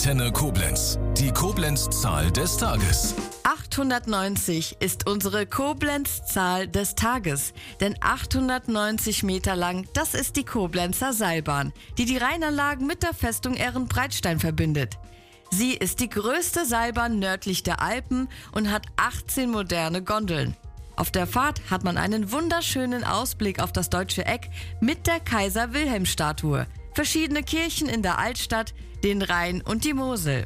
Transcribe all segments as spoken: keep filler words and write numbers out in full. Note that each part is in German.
Antenne Koblenz. Die Koblenz-Zahl des Tages. achthundertneunzig ist unsere Koblenz-Zahl des Tages. Denn achthundertneunzig Meter lang, das ist die Koblenzer Seilbahn, die die Rheinanlagen mit der Festung Ehrenbreitstein verbindet. Sie ist die größte Seilbahn nördlich der Alpen und hat achtzehn moderne Gondeln. Auf der Fahrt hat man einen wunderschönen Ausblick auf das Deutsche Eck mit der Kaiser-Wilhelm-Statue, verschiedene Kirchen in der Altstadt, den Rhein und die Mosel.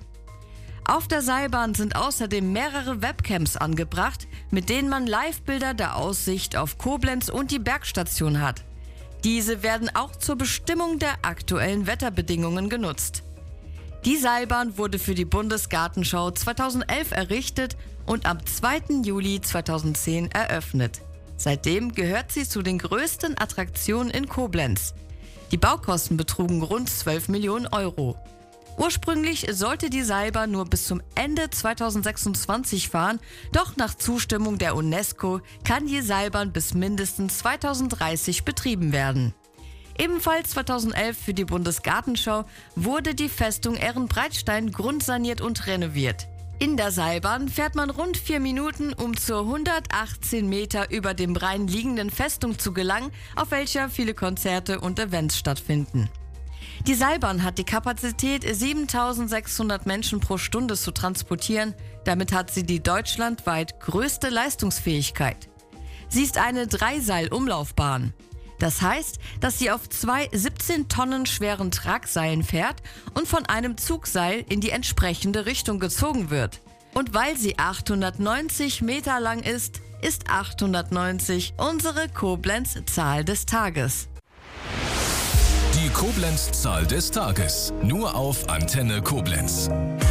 Auf der Seilbahn sind außerdem mehrere Webcams angebracht, mit denen man Livebilder der Aussicht auf Koblenz und die Bergstation hat. Diese werden auch zur Bestimmung der aktuellen Wetterbedingungen genutzt. Die Seilbahn wurde für die Bundesgartenschau zweitausendelf errichtet und am zweiten Juli zweitausendzehn eröffnet. Seitdem gehört sie zu den größten Attraktionen in Koblenz. Die Baukosten betrugen rund zwölf Millionen Euro. Ursprünglich sollte die Seilbahn nur bis zum Ende zweitausendsechsundzwanzig fahren, doch nach Zustimmung der UNESCO kann die Seilbahn bis mindestens zweitausenddreißig betrieben werden. Ebenfalls zweitausendelf für die Bundesgartenschau wurde die Festung Ehrenbreitstein grundsaniert und renoviert. In der Seilbahn fährt man rund vier Minuten, um zur hundertachtzehn Meter über dem Rhein liegenden Festung zu gelangen, auf welcher viele Konzerte und Events stattfinden. Die Seilbahn hat die Kapazität, siebentausendsechshundert Menschen pro Stunde zu transportieren. Damit hat sie die deutschlandweit größte Leistungsfähigkeit. Sie ist eine Dreiseil-Umlaufbahn. Das heißt, dass sie auf zwei siebzehn Tonnen schweren Tragseilen fährt und von einem Zugseil in die entsprechende Richtung gezogen wird. Und weil sie achthundertneunzig Meter lang ist, ist achthundertneunzig unsere Koblenz-Zahl des Tages. Die Koblenz-Zahl des Tages. Nur auf Antenne Koblenz.